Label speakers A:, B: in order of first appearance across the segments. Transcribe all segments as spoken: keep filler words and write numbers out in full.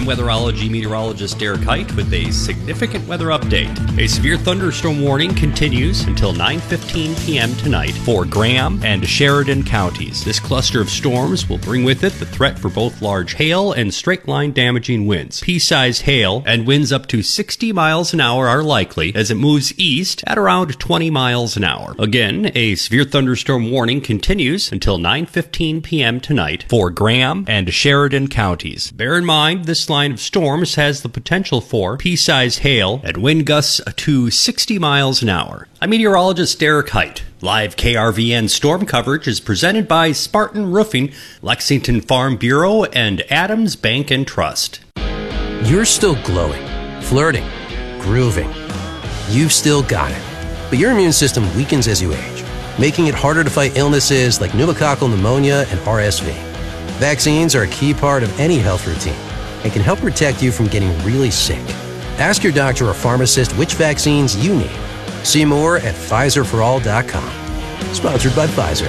A: I'm weatherology meteorologist Derek Height with a significant weather update. A severe thunderstorm warning continues until nine fifteen p.m. tonight for Graham and Sheridan counties. This cluster of storms will bring with it the threat for both large hail and straight-line damaging winds. Pea-sized hail and winds up to sixty miles an hour are likely as it moves east at around twenty miles an hour. Again, a severe thunderstorm warning continues until nine fifteen p.m. tonight for Graham and Sheridan counties. Bear in mind, this line of storms has the potential for pea-sized hail and wind gusts to sixty miles an hour. I'm meteorologist Derek Height. Live K R V N storm coverage is presented by Spartan Roofing, Lexington Farm Bureau, and Adams Bank and Trust.
B: You're still glowing, flirting, grooving. You've still got it. But your immune system weakens as you age, making it harder to fight illnesses like pneumococcal pneumonia and R S V. Vaccines are a key part of any health routine and can help protect you from getting really sick. Ask your doctor or pharmacist which vaccines you need. See more at Pfizer for all dot com. Sponsored by Pfizer.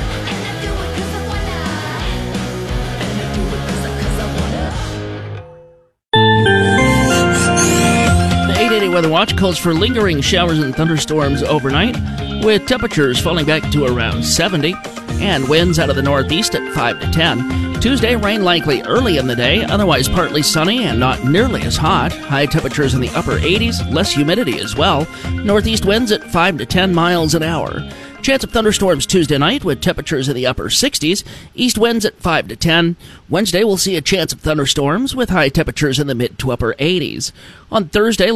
C: The eight eighty Weather Watch calls for lingering showers and thunderstorms overnight, with temperatures falling back to around seventy, and winds out of the northeast at five to ten. Tuesday, rain likely early in the day, otherwise partly sunny and not nearly as hot. High temperatures in the upper eighties, less humidity as well. Northeast winds at five to ten miles an hour. Chance of thunderstorms Tuesday night with temperatures in the upper sixties. East winds at five to ten. Wednesday, we'll see a chance of thunderstorms with high temperatures in the mid to upper eighties. On Thursday,